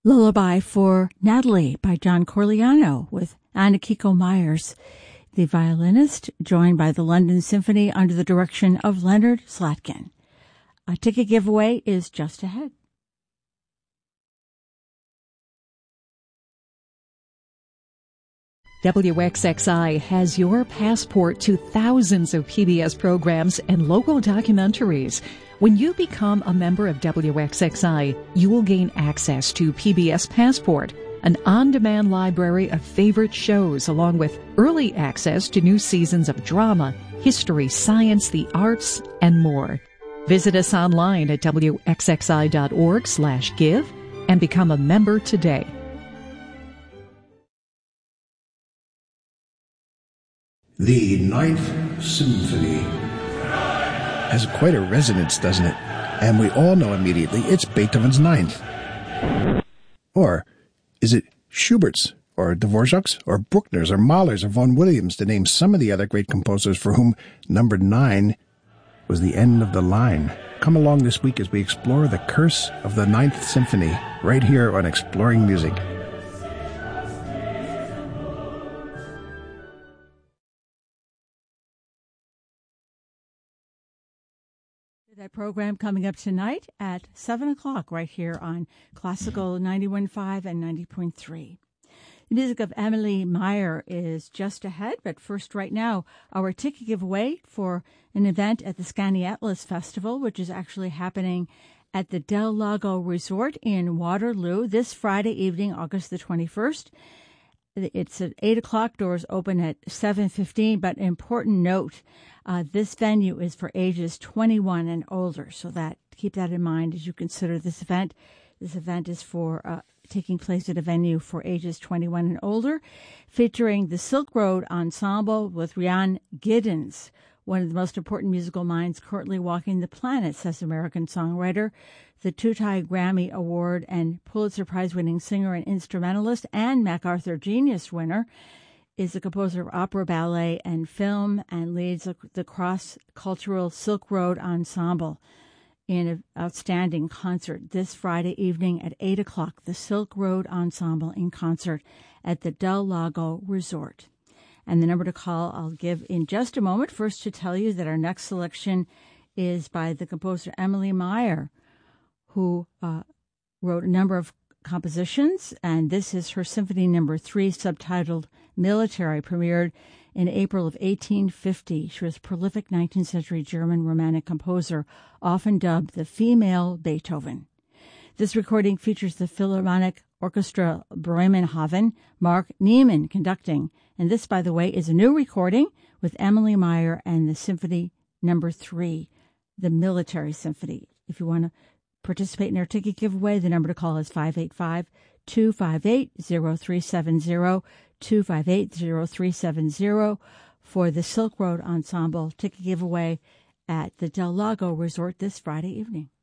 Lullaby for Natalie by John Corigliano with Anna Kiko Myers, the violinist, joined by the London Symphony under the direction of Leonard Slatkin. A ticket giveaway is just ahead. WXXI has your passport to thousands of PBS programs and local documentaries. When you become a member of WXXI, you will gain access to PBS Passport, an on-demand library of favorite shows, along with early access to new seasons of drama, history, science, the arts, and more. Visit us online at wxxi.org/give and become a member today. The Ninth Symphony has quite a resonance, doesn't it? And we all know immediately it's Beethoven's Ninth. Or is it Schubert's, or Dvorak's, or Bruckner's, or Mahler's, or Vaughan Williams, to name some of the other great composers for whom number 9 was the end of the line? Come along this week as we explore the curse of the Ninth Symphony, right here on Exploring Music. That program coming up tonight at 7 o'clock right here on Classical 91.5 and 90.3. The music of Emily Meyer is just ahead, but first right now, our ticket giveaway for an event at the Skaneateles Festival, which is actually happening at the Del Lago Resort in Waterloo this Friday evening, August the 21st. It's at 8 o'clock, doors open at 7:15, but important note, this venue is for ages 21 and older, so that keep that in mind as you consider this event. This event is for taking place at a venue for ages 21 and older, featuring the Silk Road Ensemble with Rhian Giddens, one of the most important musical minds currently walking the planet, says American songwriter, the two-time Grammy Award and Pulitzer Prize-winning singer and instrumentalist and MacArthur Genius winner, is a composer of opera, ballet, and film, and leads the cross-cultural Silk Road Ensemble in an outstanding concert this Friday evening at 8 o'clock, the Silk Road Ensemble in concert at the Del Lago Resort. And the number to call I'll give in just a moment. First, to tell you that our next selection is by the composer Emily Meyer, who wrote a number of compositions, and this is her Symphony No. 3, subtitled Military, premiered in April of 1850. She was a prolific 19th century German Romantic composer, often dubbed the female Beethoven. This recording features the Philharmonic Orchestra Bremenhaven, Mark Niemann conducting. And this, by the way, is a new recording with Emily Meyer and the Symphony No. 3, the Military Symphony. If you want to participate in our ticket giveaway, the number to call is 585-258-0370, 258-0370 for the Silk Road Ensemble ticket giveaway at the Del Lago Resort this Friday evening.